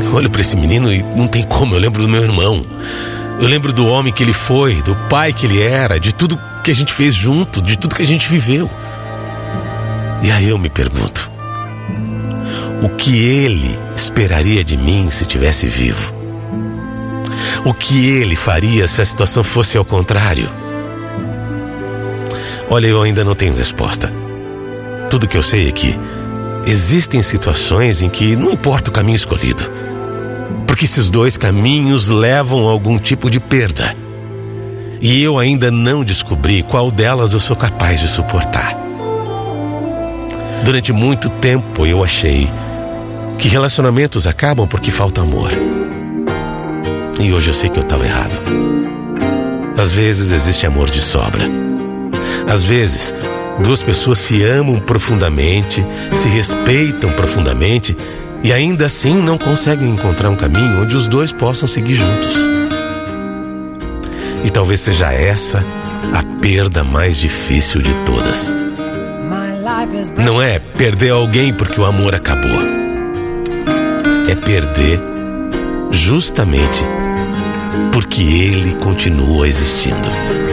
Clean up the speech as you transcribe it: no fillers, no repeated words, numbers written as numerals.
olho para esse menino e não tem como. Eu lembro do meu irmão. Eu lembro do homem que ele foi, do pai que ele era, de tudo que a gente fez junto, de tudo que a gente viveu. E aí eu me pergunto, o que ele esperaria de mim se estivesse vivo? O que ele faria se a situação fosse ao contrário? Olha, eu ainda não tenho resposta. Tudo que eu sei é que existem situações em que não importa o caminho escolhido, porque esses dois caminhos levam a algum tipo de perda. E eu ainda não descobri qual delas eu sou capaz de suportar. Durante muito tempo eu achei que relacionamentos acabam porque falta amor. E hoje eu sei que eu estava errado. Às vezes existe amor de sobra. Às vezes, duas pessoas se amam profundamente, se respeitam profundamente e ainda assim não conseguem encontrar um caminho onde os dois possam seguir juntos. E talvez seja essa a perda mais difícil de todas. Não é perder alguém porque o amor acabou. É perder justamente porque ele continua existindo.